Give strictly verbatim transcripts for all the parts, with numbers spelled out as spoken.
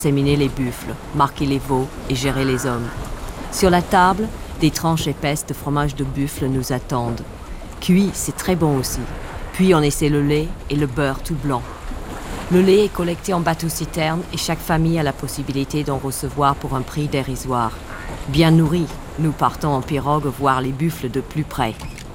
Séminer les buffles, marquer les veaux et gérer les hommes. Sur la table, des tranches épaisses de fromage de buffle nous attendent. Cuit, c'est très bon aussi. Puis on essaie le lait et le beurre tout blanc. Le lait est collecté en bateau-citerne et chaque famille a la possibilité d'en recevoir pour un prix dérisoire. Bien nourris, nous partons en pirogue voir les buffles de plus près.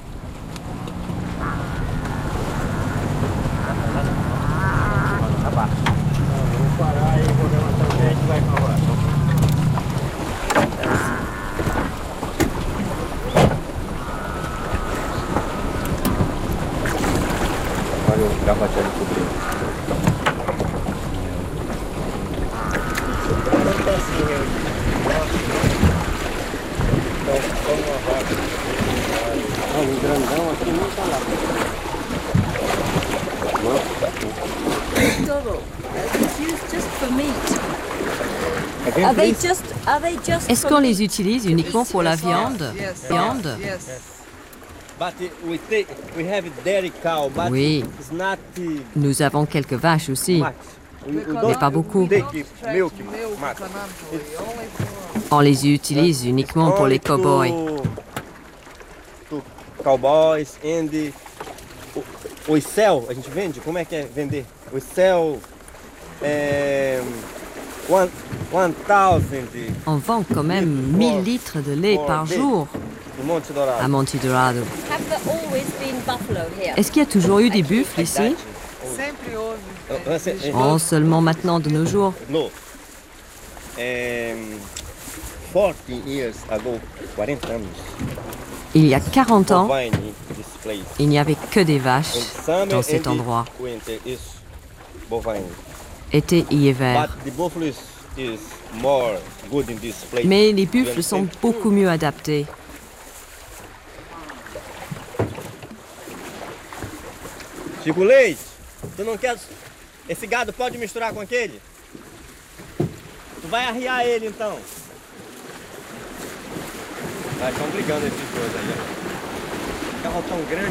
Est-ce qu'on les utilise uniquement pour la viande? Viande? Oui. Nous avons quelques vaches aussi, mais pas beaucoup. On les utilise uniquement pour les cow-boys. Cowboys and o céu, a gente vende? Como é que é vender? O céu é one, one thousand. On vend quand même mille litres de lait par jour à Monte Dourado. Est-ce qu'il y a toujours eu des buffles ici? Oh, seulement maintenant de nos jours. Non. quarante years ago, quarante anos. Il y a quarante ans, il n'y avait que des vaches dans cet endroit. Été et hiver. Mais les buffles sont beaucoup mieux adaptés. Chico Leite, tu não quer... Esse gado pode misturar com aquele? Tu vai arriar ele então. Ah, estão brigando esses dois aí, ó. Carro tão grande,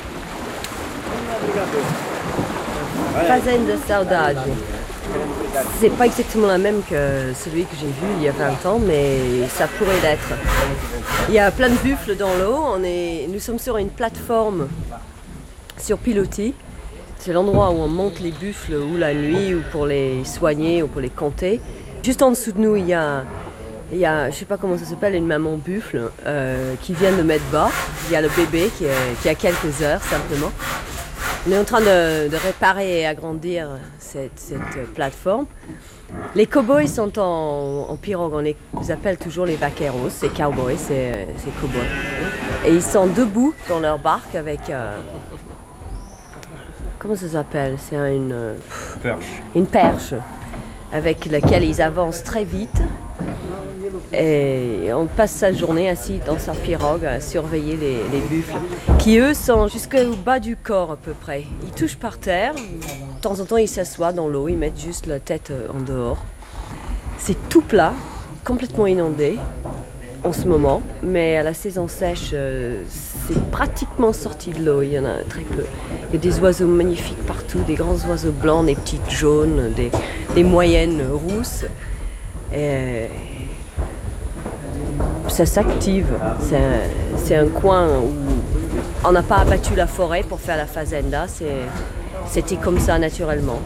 rapaz. Fazenda Saudade. C'est pas exactement la même que celui que j'ai vu il y a vingt ans, mais ça pourrait l'être. Il y a plein de buffles dans l'eau. On est, nous sommes sur une plateforme sur pilotis. C'est l'endroit où on monte les buffles ou la nuit ou pour les soigner ou pour les compter. Juste en dessous de nous, il y a Il y a, je ne sais pas comment ça s'appelle, une maman buffle euh, qui vient de mettre bas. Il y a le bébé qui, est, qui a quelques heures simplement. On est en train de, de réparer et agrandir cette, cette plateforme. Les cow-boys sont en, en pirogue, on les appelle toujours les vaqueros, c'est cowboys, c'est, c'est cow-boys. Et ils sont debout dans leur barque avec... Euh, comment ça s'appelle? C'est une... Euh, perche. Une perche avec laquelle ils avancent très vite. Et on passe sa journée assis dans sa pirogue à surveiller les, les buffles qui eux sont jusqu'au bas du corps à peu près. Ils touchent par terre, de temps en temps ils s'assoient dans l'eau, ils mettent juste la tête en dehors. C'est tout plat, complètement inondé en ce moment, mais à la saison sèche c'est pratiquement sorti de l'eau, il y en a très peu. Il y a des oiseaux magnifiques partout, des grands oiseaux blancs, des petites jaunes, des, des moyennes rousses. Et ça s'active. C'est un, c'est un coin où on n'a pas abattu la forêt pour faire la fazenda. C'est, c'était comme ça naturellement.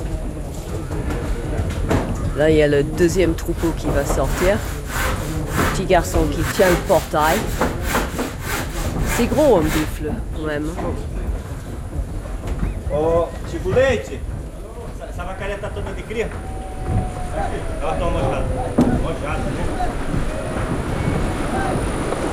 Là, il y a le deuxième troupeau qui va sortir. Le petit garçon qui tient le portail. C'est gros un buffle quand même. Oh, Chico Leite, essa vacaria tá toda de cria?